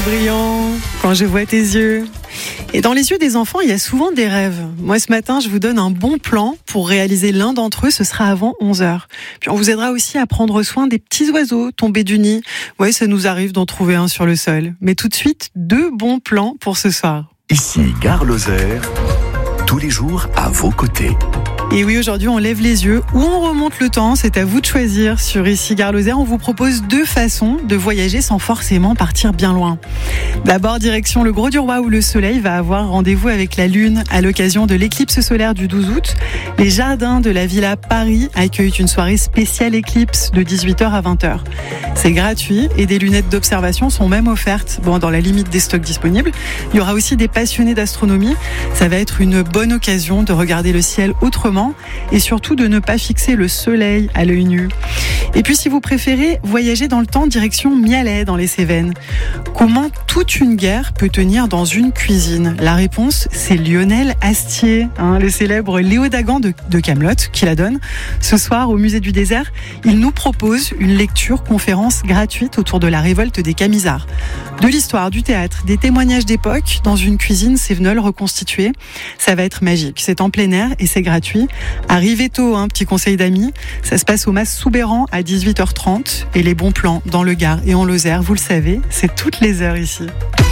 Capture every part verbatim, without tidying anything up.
Brillant, quand je vois tes yeux. Et dans les yeux des enfants, il y a souvent des rêves. Moi, ce matin, je vous donne un bon plan pour réaliser l'un d'entre eux. Ce sera avant onze heures. Puis on vous aidera aussi à prendre soin des petits oiseaux tombés du nid. Ouais, ça nous arrive d'en trouver un sur le sol. Mais tout de suite, deux bons plans pour ce soir. Ici, Gare Lozère, tous les jours à vos côtés. Et oui, aujourd'hui, on lève les yeux ou on remonte le temps. C'est à vous de choisir. Sur Ici Gare Lozère, on vous propose deux façons de voyager sans forcément partir bien loin. D'abord, direction le Grau du Roi où le soleil va avoir rendez-vous avec la lune à l'occasion de l'éclipse solaire du douze août. Les jardins de la Villa Paris accueillent une soirée spéciale éclipse de dix-huit heures à vingt heures. C'est gratuit et des lunettes d'observation sont même offertes, bon, dans la limite des stocks disponibles. Il y aura aussi des passionnés d'astronomie. Ça va être une bonne occasion de regarder le ciel autrement et surtout de ne pas fixer le soleil à l'œil nu. Et puis si vous préférez voyager dans le temps, direction Mialet dans les Cévennes. Comment toute une guerre peut tenir dans une cuisine? La réponse, c'est Lionel Astier, hein, le célèbre Léo Dagan de, de Kaamelott qui la donne. Ce soir au musée du désert, il nous propose une lecture conférence gratuite autour de la révolte des Camisards. De l'histoire, du théâtre, des témoignages d'époque dans une cuisine cévenolle reconstituée. Ça va être magique. C'est en plein air et c'est gratuit. Arrivez tôt, un hein, petit conseil d'amis. Ça se passe au Mas Soubeyran à dix-huit heures trente. Et les bons plans dans le Gard et en Lozère, vous le savez, c'est toutes les heures ici.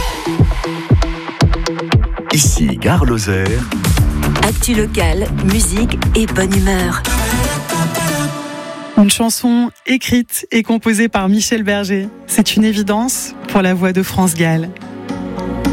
Ici, Gare Lozère. Actu locale, musique et bonne humeur. Une chanson écrite et composée par Michel Berger. C'est une évidence pour la voix de France Gall.